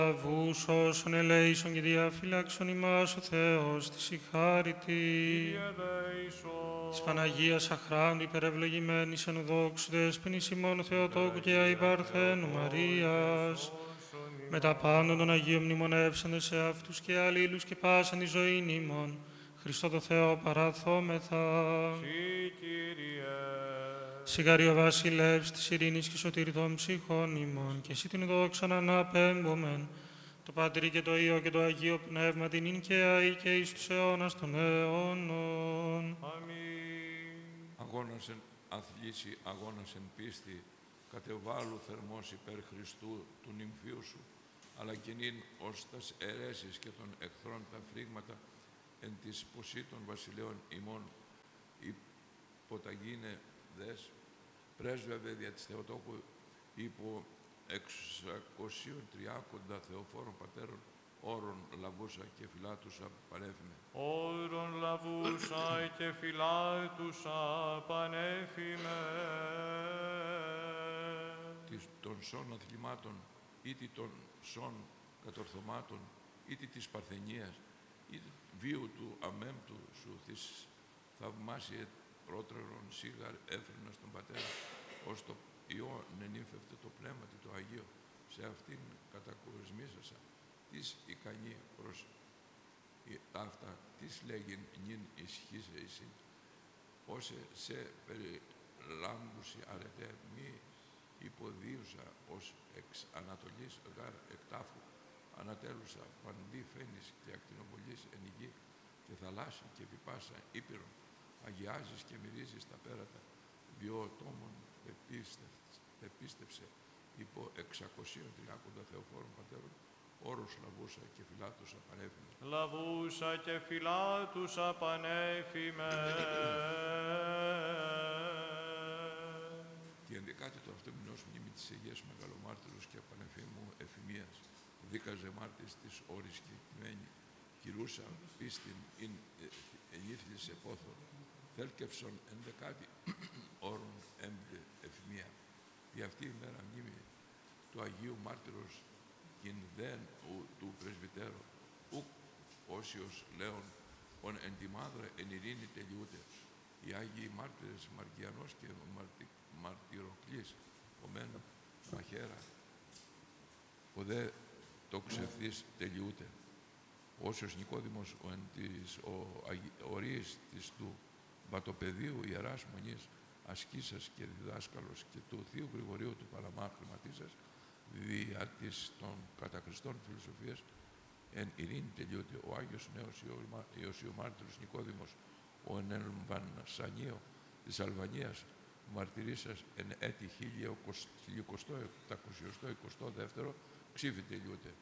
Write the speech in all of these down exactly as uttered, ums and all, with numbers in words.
Λαβούς όσων ελέησον και διαφυλάξον ημάς ο Θεός της η χάρητη. Της Παναγίας Αχράντου υπερευλογημένης εν δόξου δέσποινης ημών Θεοτόκου και αϊπαρθένου Μαρίας. Με τα πάντων των Αγίων μνημονεύσαντες σε αυτούς και αλλήλους και πάσαν τη ζωήν ημών. Χριστό το Θεό παραθόμεθα. Συ, Κύριε. Σιγάριο βασιλεύς της ειρήνης και σωτήρ των ψυχών ημών, και εσύ την δόξαν αναπέμπομεν, το Πατρί και το Υιό και το Αγίο Πνεύμα την ίν και αεί και εις τους αιώνας των αιώνων. Αμήν. Αγώνας εν αθλήσει, αγώνας εν πίστη, κατεβάλλου θερμός υπέρ Χριστού του νυμφίου σου, αλλά και νυν ως τας αιρέσεις και των εχθρών τα φρίγματα, εν της ποσή των βασιλέων ημών υποταγίνε δες, πρέσβευε δια της Θεοτόκου υπό εξακοσίων τριάκοντα Θεοφόρων πατέρων, όρων λαβούσα και φυλάτουσα πανέφημε. Όρων λαβούσα και φυλάτουσα πανέφημε. Της των σών αθλημάτων, ήτι των σών κατορθωμάτων, ήτι της παρθενίας, ήτι βίου του αμέμπτου σου της θαυμάσιε πρότρερον σίγαρ έφερνα στον Πατέρα, ως το Υιό νενύμφευτε το Πνεύμα το Αγίο, σε αυτήν κατακορισμήσασα, της ικανή προς αυτά, της λέγειν νυν ισχύσε εσύ, όσε σε περιλάμπουση αρετέ μη υποδίουσα ως εξ ανατολής γάρ εκτάφου, ανατέλουσα παντή φαίνης και ακτινοβολής εν η γη, και θαλάσσι και επιπάσα ήπειρον, αγιάζεις και μυρίζεις τα πέρατα, βιοτόμων επίστευσε υπό εξακοσίων τριάκοντα Θεοφόρων πατέρων, όρος λαβούσα και φυλάτουσα πανέφημε. Λαβούσα και φυλάτουσα πανέφημε. Τη ενδεκάτη του αυτού μηνός μνήμη της Αγίας Μεγαλομάρτυρος και πανεφήμου Εφημίας, δίκαζε μάρτης της όρης και κειμένη, κυρούσα πίστην ειν ενήθλης επόθο, θέλκευσον ενδεκάτη όρων έμπτε Εφημία. Δι' αυτή η μέρα μνήμη του Αγίου Μάρτυρος κιν δέν του πρεσβυτέρου, ουκ όσιος λέον, ον εν τη μάδρα εν ειρήνη τελειούται. Οι Άγιοι Μάρτυρες Μαρκιανός και Μαρτι, Μαρτυροκλής, ο μεν μαχαίρα, ο δε το ξευθύς τελειούται. Όσιος Νικόδημος, ο, εν της, ο, ο ορίης της του βατοπεδίου ιεράς μονής, ασκήσας και διδάσκαλος και του Θείου Γρηγορίου του Παλαμά χρηματίσας, δια της των κατακριστών φιλοσοφίας, εν ειρήνη τελειούται. Ο Άγιος Νέος Ιωσιομάρτυρος Νικόδημος, ο εν Ελβανσανίο της Αλβανίας, μαρτυρήσας εν έτη χίλια επτακόσια είκοσι δύο, ξύφη τελειούται.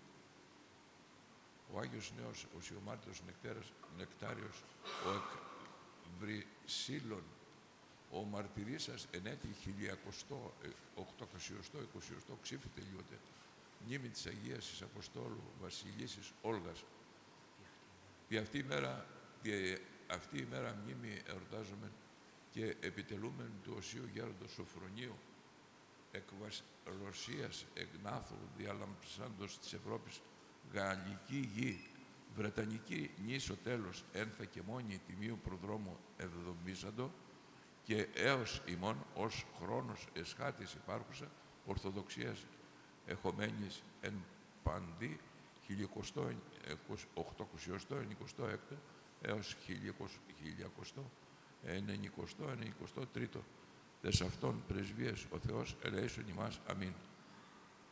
Ο Άγιος Νέος Ιωσιομάρτυρος Νεκτάριος, ο εκ Βρυσίλων, ο μαρτυρήσας εν έτη χίλια οκτακόσια είκοσι οκτώ, ξύφη τελειούται. Μνήμη της Αγίας της Αποστόλου Βασιλίσσης Όλγας. Δι' αυτή η μέρα, δι' αυτή η μέρα μνήμη εορτάζομαι και επιτελούμεν του Οσίου Γέροντος Σοφρονίου, εκ Ρωσίας, Εγνάθου, διαλαμψάντος της Ευρώπης, γαλλική γη, βρετανική νήσο τέλος, ένθα και μόνη τιμίου προδρόμου ευδομίζαντο, και έως ημών ως χρόνος εσχάτης υπάρχουσα, ορθοδοξίας εχομένης εν παντή, χίλια οκτακόσια είκοσι έξι έως χίλια εννιακόσια ενενηκοστό τρίτο. Δες αυτών πρεσβείες ο Θεός ελέησον ημάς. Αμήν.